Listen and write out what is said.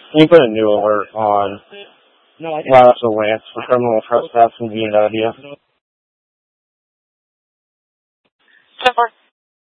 Can you put a new alert on Russell Lance for criminal trespass and VW?